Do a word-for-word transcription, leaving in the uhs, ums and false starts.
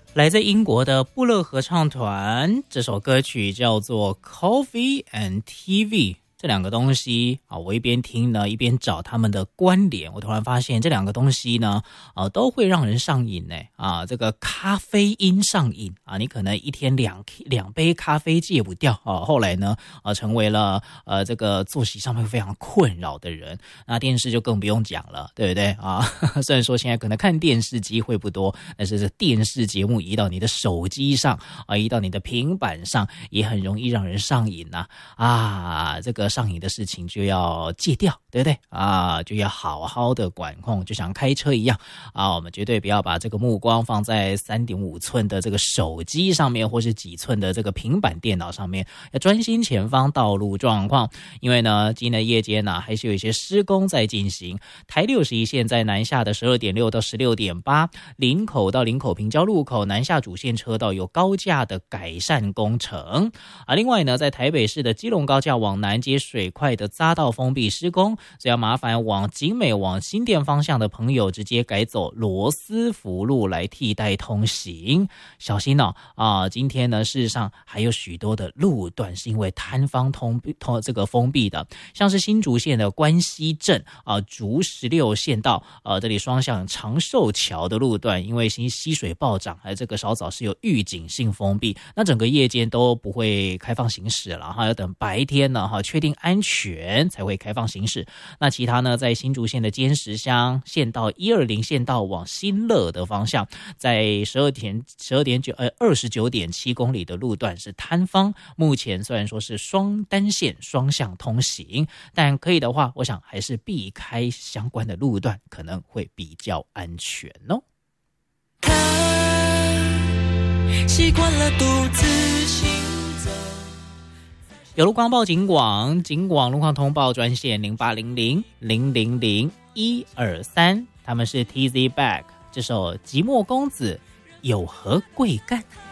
来自英国的布勒合唱团，这首歌曲叫做 Coffee and T V。这两个东西啊，我一边听呢，一边找他们的关联。我突然发现这两个东西呢，呃，都会让人上瘾呢。啊，这个咖啡因上瘾啊，你可能一天两两杯咖啡戒不掉啊。后来呢，呃，成为了呃这个作息上面非常困扰的人。那电视就更不用讲了，对不对啊？虽然说现在可能看电视机会不多，但是这电视节目移到你的手机上啊，移到你的平板上，也很容易让人上瘾呐。啊，这个。上瘾的事情就要戒掉，对不对啊？就要好好的管控，就像开车一样啊，我们绝对不要把这个目光放在 三点五寸的这个手机上面，或是几寸的这个平板电脑上面，要专心前方道路状况。因为呢，今天的夜间呢，还是有一些施工在进行。台六十一线在南下的十二点六到十六点八，林口到林口平交路口南下主线车道有高架的改善工程啊。另外呢，在台北市的基隆高架往南接水块的匝道封闭施工，所以要麻烦往景美往新店方向的朋友直接改走罗斯福路来替代通行，小心哦啊！今天呢，事实上还有许多的路段是因为摊方通通这个封闭的，像是新竹县的关西镇啊，竹十六线道呃、啊、这里双向长寿桥的路段，因为溪溪水暴涨，还这个稍早是有预警性封闭，那整个夜间都不会开放行驶了哈，要等白天呢哈，确定安全才会开放行驶。那其他呢，在新竹县的尖石乡县道一二零线道往新乐的方向，在十二点十二点九呃二十九点七公里的路段是摊方，目前虽然说是双单线双向通行，但可以的话，我想还是避开相关的路段，可能会比较安全哦。 他习惯了独自行走。 有路况报警广，警广路况通报专线零八零零零零零一二三，他们是 T Z Bag， 这首《寂寞公子有何贵干》。